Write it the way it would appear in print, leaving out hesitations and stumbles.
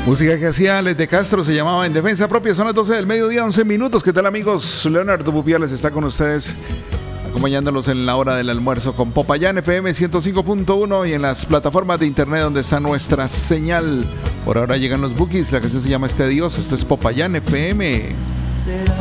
Música que hacía Alex de Castro, se llamaba En Defensa Propia. Son las 12 del mediodía, 11 minutos. ¿Qué tal, amigos? Leonardo Pupiales está con ustedes, acompañándolos en la hora del almuerzo con Popayán FM 105.1 y en las plataformas de internet donde está nuestra señal. Por ahora llegan los bookies. La canción se llama Este Dios. Esto es Popayán FM.